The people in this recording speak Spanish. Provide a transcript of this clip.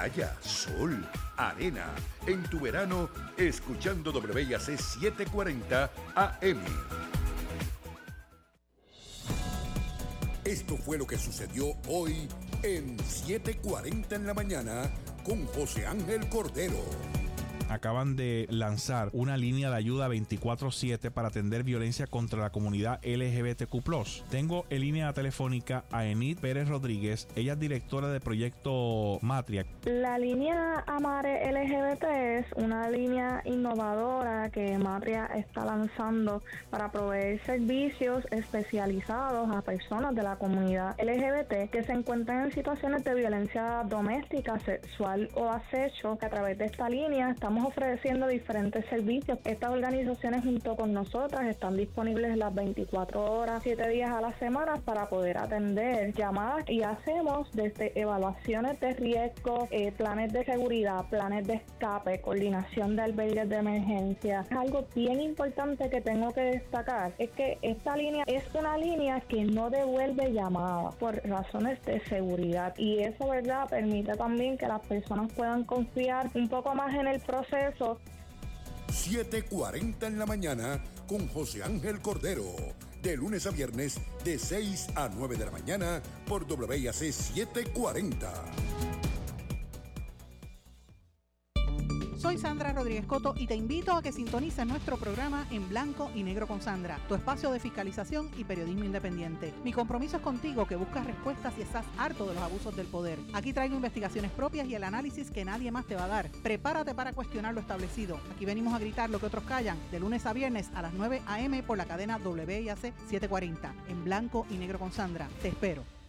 playa, sol, arena. En tu verano, escuchando WIAC 740 AM. Esto fue lo que sucedió hoy en 7:40 en la mañana con José Ángel Cordero. Acaban de lanzar una línea de ayuda 24/7 para atender violencia contra la comunidad LGBTQ+. Tengo en línea telefónica a Enid Pérez Rodríguez. Ella es directora del proyecto Matria. La línea Amare LGBT es una línea innovadora que Matria está lanzando para proveer servicios especializados a personas de la comunidad LGBT que se encuentran en situaciones de violencia doméstica, sexual o acecho. A través de esta línea estamos ofreciendo diferentes servicios. Estas organizaciones junto con nosotras están disponibles las 24 horas, 7 días a la semana para poder atender llamadas y hacemos desde evaluaciones de riesgo, planes de seguridad, planes de escape, coordinación de albergues de emergencia. Algo bien importante que tengo que destacar es que esta línea es una línea que no devuelve llamadas por razones de seguridad y eso, ¿verdad?, permite también que las personas puedan confiar un poco más en el proceso. 7:40 en la mañana con José Ángel Cordero. De lunes a viernes, de 6 a 9 de la mañana por WIAC 740. Soy Sandra Rodríguez Coto y te invito a que sintonices nuestro programa En Blanco y Negro con Sandra, tu espacio de fiscalización y periodismo independiente. Mi compromiso es contigo, que buscas respuestas y estás harto de los abusos del poder. Aquí traigo investigaciones propias y el análisis que nadie más te va a dar. Prepárate para cuestionar lo establecido. Aquí venimos a gritar lo que otros callan, de lunes a viernes a las 9 a.m. por la cadena WIAC 740. En Blanco y Negro con Sandra. Te espero.